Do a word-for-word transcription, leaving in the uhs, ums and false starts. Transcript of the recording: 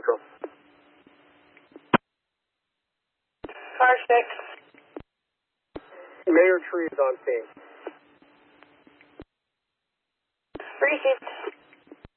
Central. Car six. Mayor Tree is on scene. Received.